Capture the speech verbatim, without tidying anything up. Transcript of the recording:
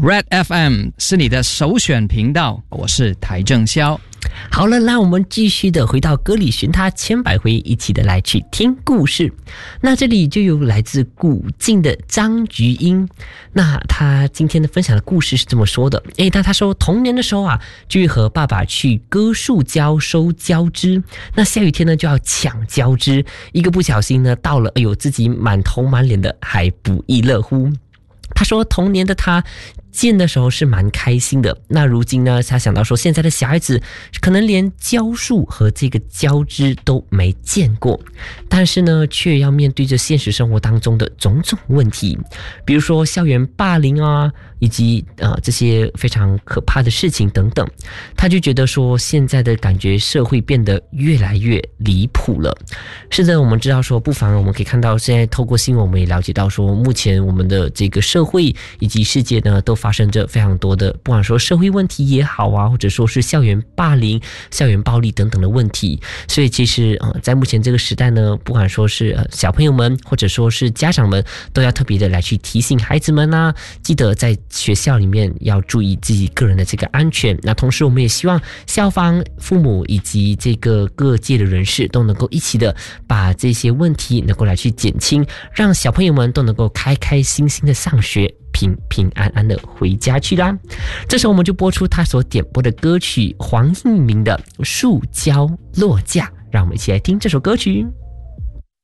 Red F M 是你的首选频道，我是台正宵。 好了，那我们继续的回到歌里寻他千百回，一起的来去听故事。那这里就有来自古晋的张菊英，那他今天的分享的故事是这么说的：诶，那他说童年的时候啊，就会和爸爸去割树胶收胶枝，那下雨天呢就要抢胶枝，一个不小心呢到了，哎呦，自己满头满脸的还不亦乐乎。他说童年的他见的时候是蛮开心的，那如今呢他想到说现在的小孩子可能连胶树和这个胶枝都没见过，但是呢却要面对着现实生活当中的种种问题，比如说校园霸凌啊，以及呃这些非常可怕的事情等等。他就觉得说现在的感觉社会变得越来越离谱了。是的，我们知道说不妨我们可以看到现在透过新闻我们也了解到说目前我们的这个社会以及世界呢都发生着非常多的不管说社会问题也好啊，或者说是校园霸凌校园暴力等等的问题。所以其实呃在目前这个时代呢，不管说是、呃、小朋友们或者说是家长们都要特别的来去提醒孩子们啊，记得在学校里面要注意自己个人的这个安全。那同时我们也希望校方父母以及这个各界的人士都能够一起的把这些问题能够来去减轻，让小朋友们都能够开开心心的上学，平平安安的回家去啦。这时候我们就播出他所点播的歌曲黄映明的《树胶落架》，让我们一起来听这首歌曲。